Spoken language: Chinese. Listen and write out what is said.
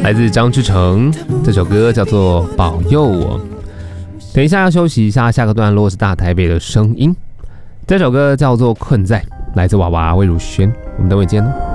来自张志成，这首歌叫做《保佑我》。等一下要休息一下，下个段落是大台北的声音。这首歌叫做《困在》，来自娃娃魏如萱。我们等会见哦。